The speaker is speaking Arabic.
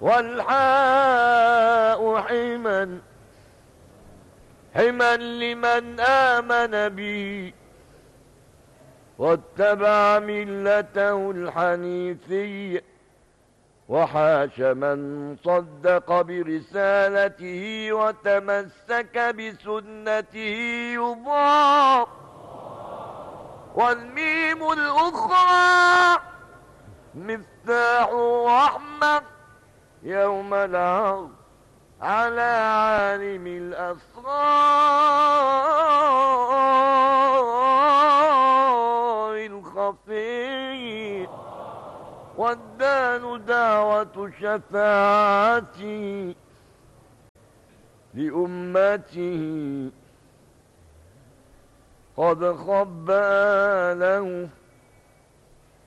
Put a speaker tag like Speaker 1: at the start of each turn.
Speaker 1: والحاء حما لمن آمن به واتبع ملته الحنيفية، وحاش من صدق برسالته وتمسك بسنته يضاع. والميم الأخرى مفتاح رحمة يوم العرض على عالم الأسرار الخفي. والدال دعوة شفاعة لأمته قد خبأ له